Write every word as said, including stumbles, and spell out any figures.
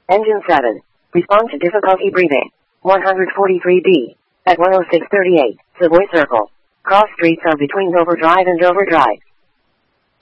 Engine seven. Respond to difficulty breathing. one forty-three B. At one oh six thirty-eight, Savoy Circle. Cross streets are between Dover Drive and Dover Drive.